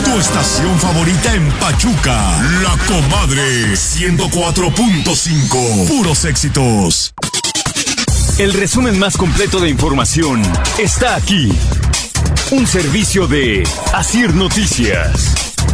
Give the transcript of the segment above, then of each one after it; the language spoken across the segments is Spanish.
Tu estación favorita en Pachuca, La Comadre 104.5. Puros éxitos. El resumen más completo de información está aquí. Un servicio de Asir Noticias.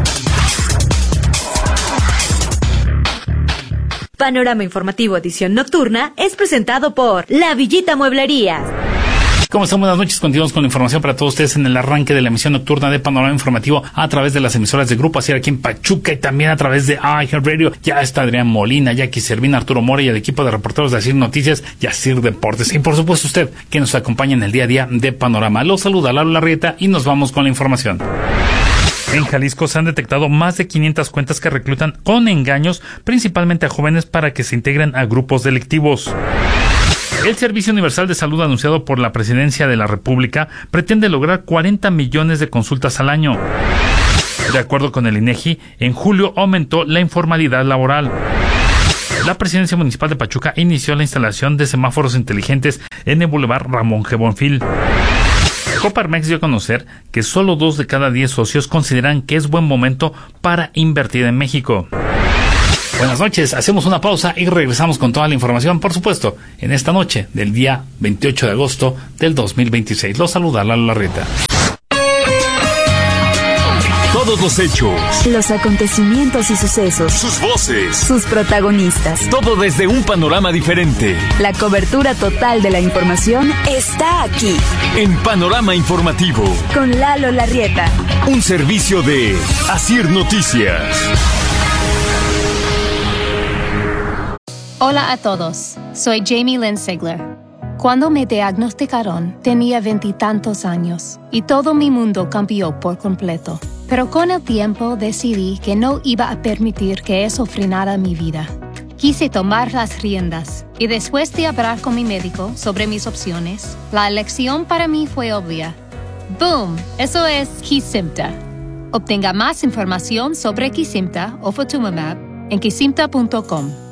Panorama Informativo Edición Nocturna es presentado por La Villita Mueblería. ¿Cómo están? Buenas noches. Continuamos con la información para todos ustedes en el arranque de la emisión nocturna de Panorama Informativo a través de las emisoras de Grupo Asir aquí en Pachuca y también a través de iHeartRadio. Ya está Adrián Molina, Jackie Servín, Arturo Mora y el equipo de reporteros de Asir Noticias y Asir Deportes. Y por supuesto usted que nos acompaña en el día a día de Panorama. Los saluda Lalo Larrieta y nos vamos con la información. En Jalisco se han detectado más de 500 cuentas que reclutan con engaños, principalmente a jóvenes para que se integren a grupos delictivos. El Servicio Universal de Salud anunciado por la Presidencia de la República pretende lograr 40 millones de consultas al año. De acuerdo con el INEGI, en julio aumentó la informalidad laboral. La Presidencia Municipal de Pachuca inició la instalación de semáforos inteligentes en el Boulevard Ramón G. Bonfil. Coparmex dio a conocer que solo 2 de cada 10 socios consideran que es buen momento para invertir en México. Buenas noches, hacemos una pausa y regresamos con toda la información, por supuesto, en esta noche del día 28 de agosto del 2026. Los saluda Lalo Larrieta. Todos los hechos, Los acontecimientos y sucesos, sus voces, sus protagonistas. todo desde un panorama diferente. La cobertura total de la información está aquí, En Panorama Informativo, con Lalo Larrieta. un servicio de Asir Noticias. Hola a todos, soy Jamie Lynn Sigler. Cuando me diagnosticaron, tenía 20 y tantos años y todo mi mundo cambió por completo. Pero con el tiempo decidí que no iba a permitir que eso frenara mi vida. Quise tomar las riendas y después de hablar con mi médico sobre mis opciones, la elección para mí fue obvia. ¡Boom! Eso es Kesimpta. Obtenga más información sobre Kesimpta o Ofatumumab en kesimpta.com.